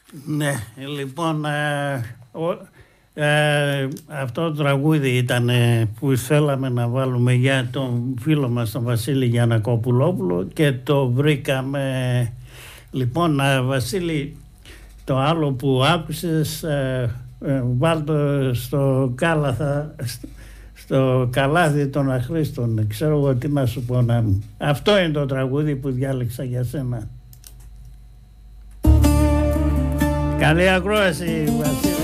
Ναι, λοιπόν, αυτό το τραγούδι ήταν που θέλαμε να βάλουμε για τον φίλο μας τον Βασίλη Γιαννακόπουλόπουλο και το βρήκαμε. Λοιπόν, Βασίλη, το άλλο που άκουσες, βάλτο στο στο καλάθι των αχρήστων. Ξέρω εγώ τι να σου πω. Αυτό είναι το τραγούδι που διάλεξα για σένα. Καλή ακρόαση, Βασίλη.